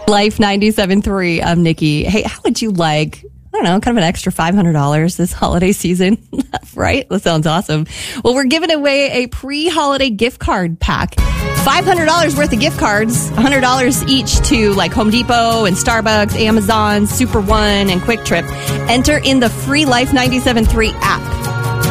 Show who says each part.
Speaker 1: Life 97.3. I'm Nikki. Hey, how would you like, I don't know, kind of an extra $500 this holiday season? Right? That sounds awesome. Well, we're giving away a pre-holiday gift card pack. $500 worth of gift cards, $100 each to like Home Depot and Starbucks, Amazon, Super One, and Quick Trip. Enter in the free Life 97.3 app.